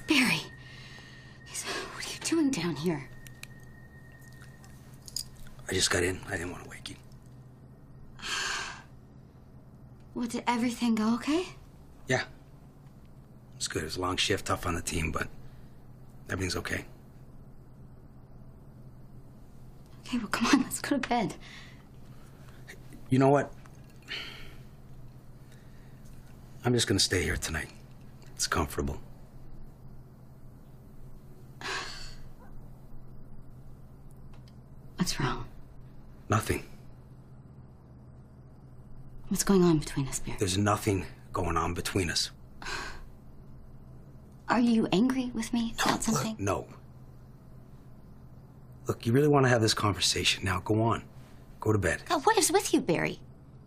Barry. What are you doing down here? I just got in. I didn't want to wake you. Well, did everything go okay? Yeah. It's good. It was a long shift, tough on the team, but everything's okay. Okay, well, come on, let's go to bed. You know what? I'm just gonna stay here tonight. It's comfortable. What's wrong? Nothing. What's going on between us, Barry? There's nothing going on between us. Are you angry with me about something? Look, no. Look, you really want to have this conversation. Now, go on. Go to bed. God, what is with you, Barry?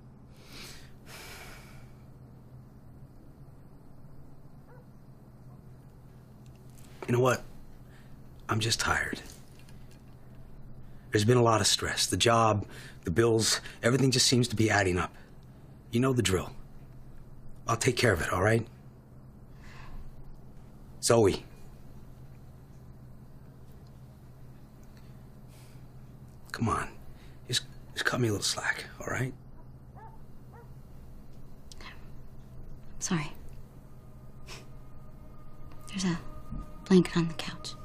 You know what? I'm just tired. There's been a lot of stress. The job, the bills, everything just seems to be adding up. You know the drill. I'll take care of it, all right? Zoe. Come on. Just cut me a little slack, all right? Sorry. There's a blanket on the couch.